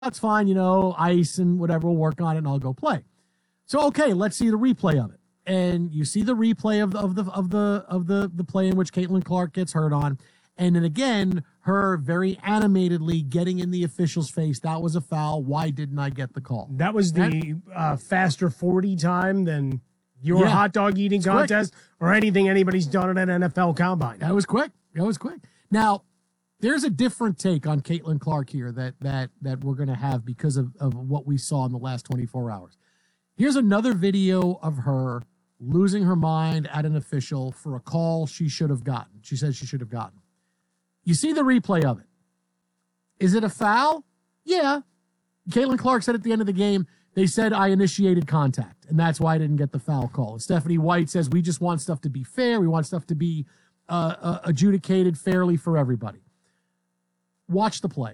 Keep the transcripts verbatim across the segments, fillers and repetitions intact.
that's fine, you know, ice and whatever, we'll work on it and I'll go play. So, okay, let's see the replay of it. And you see the replay of the, of the, of the, of the, the play in which Caitlin Clark gets hurt on. And then again, her very animatedly getting in the official's face. That was a foul. Why didn't I get the call? That was the uh, faster forty time than your Yeah. hot dog eating It's contest quick. or anything anybody's done at an N F L combine. That was quick. That was quick. Now, there's a different take on Caitlin Clark here that that that we're going to have because of, of what we saw in the last twenty-four hours. Here's another video of her losing her mind at an official for a call she should have gotten. She says she should have gotten. You see the replay of it. Is it a foul? Yeah. Caitlin Clark said at the end of the game, they said I initiated contact, and that's why I didn't get the foul call. And Stephanie White says we just want stuff to be fair. We want stuff to be uh, uh, adjudicated fairly for everybody. Watch the play.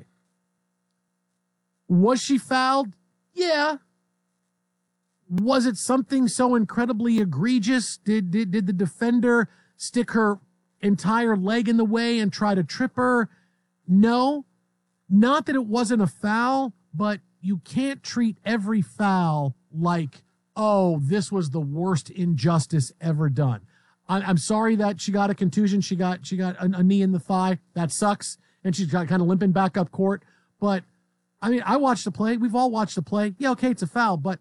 Was she fouled? Yeah. Was it something so incredibly egregious? Did, did, did the defender stick her entire leg in the way and try to trip her? No. Not that it wasn't a foul, but you can't treat every foul like, oh, this was the worst injustice ever done. I, I'm sorry that she got a contusion. She got she got a, a knee in the thigh. That sucks. And she's got kind of limping back up court. But, I mean, I watched the play. We've all watched the play. Yeah, okay, it's a foul. But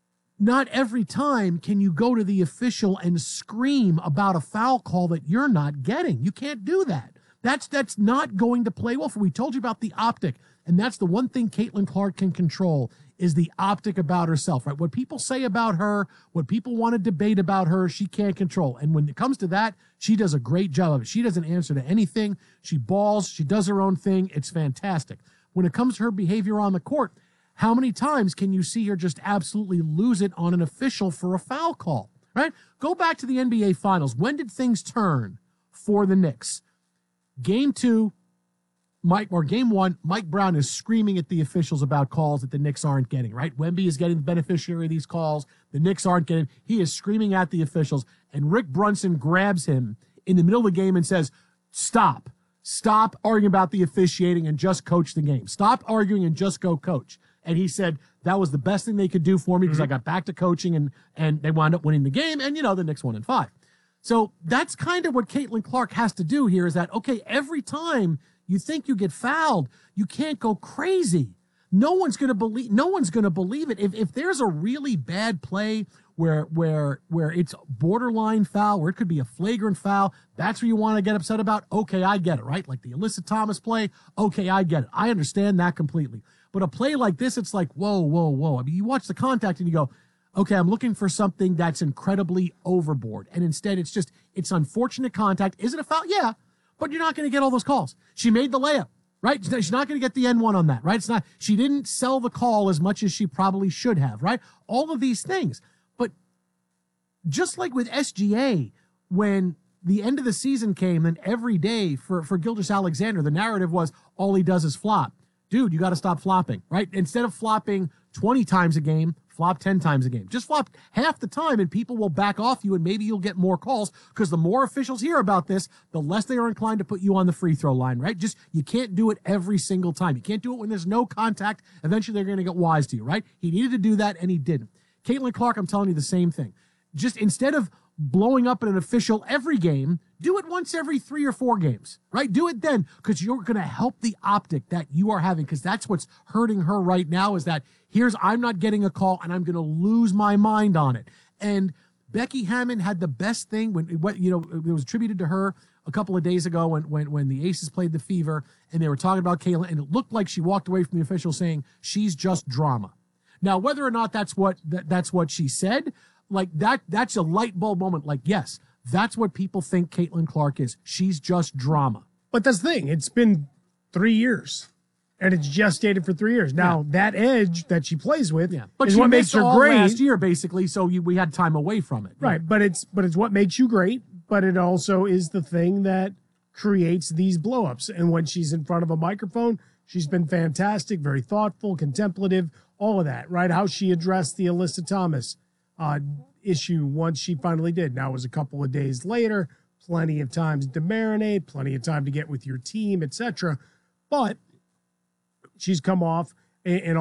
not every time can you go to the official and scream about a foul call that you're not getting. You can't do that. That's that's not going to play well for. We told you about the optic, and that's the one thing Caitlin Clark can control is the optic about herself, right? What people say about her, what people want to debate about her, she can't control. And when it comes to that, she does a great job of it. She doesn't answer to anything. She balls. She does her own thing. It's fantastic. When it comes to her behavior on the court, how many times can you see her just absolutely lose it on an official for a foul call, right? Go back to the N B A Finals. When did things turn for the Knicks? Game two, Mike, or game one, Mike Brown is screaming at the officials about calls that the Knicks aren't getting, right? Wemby is getting the beneficiary of these calls. The Knicks aren't getting. He is screaming at the officials, and Rick Brunson grabs him in the middle of the game and says, stop. Stop arguing about the officiating and just coach the game. Stop arguing and just go coach. And he said that was the best thing they could do for me because mm-hmm. I got back to coaching, and and they wound up winning the game. And, you know, the Knicks won in five. So that's kind of what Caitlin Clark has to do here is that, okay, every time you think you get fouled, you can't go crazy. No one's going to believe, no one's going to believe it. If, if there's a really bad play where, where, where it's borderline foul, where it could be a flagrant foul, that's where you want to get upset about. Okay, I get it, right? Like the Alyssa Thomas play. Okay, I get it. I understand that completely. But a play like this, it's like, whoa, whoa, whoa. I mean, you watch the contact and you go, okay, I'm looking for something that's incredibly overboard. And instead, it's just, it's unfortunate contact. Is it a foul? Yeah, but you're not going to get all those calls. She made the layup, right? She's not going to get the N one on that, right? It's not, she didn't sell the call as much as she probably should have, right? All of these things. But just like with S G A, when the end of the season came and every day for, for Gilgeous-Alexander, the narrative was all he does is flop. Dude, you got to stop flopping, right? Instead of flopping twenty times a game, flop ten times a game. Just flop half the time and people will back off you and maybe you'll get more calls because the more officials hear about this, the less they are inclined to put you on the free throw line, right? Just, you can't do it every single time. You can't do it when there's no contact. Eventually they're going to get wise to you, right? He needed to do that and he didn't. Caitlin Clark, I'm telling you the same thing. Just instead of blowing up at an official every game, do it once every three or four games, right? Do it then because you're going to help the optic that you are having because that's what's hurting her right now is that here's, I'm not getting a call and I'm going to lose my mind on it. And Becky Hammon had the best thing when, what you know, it was attributed to her a couple of days ago when, when, when the Aces played the Fever and they were talking about Caitlin and it looked like she walked away from the official saying she's just drama. Now, whether or not that's what, that, that's what she said, like that, that's a light bulb moment. Like, yes, that's what people think Caitlin Clark is. She's just drama. But that's the thing. It's been three years, and it's gestated for three years. Now, yeah. that edge that she plays with yeah. but is she what makes her all great. Last year, basically, so you, we had time away from it. Right, yeah. but it's but it's what makes you great, but it also is the thing that creates these blow-ups. And when she's in front of a microphone, she's been fantastic, very thoughtful, contemplative, all of that, right? How she addressed the Alyssa Thomas uh, issue once she finally did. Now it was a couple of days later, plenty of times to marinate, plenty of time to get with your team, et cetera. But she's come off in, in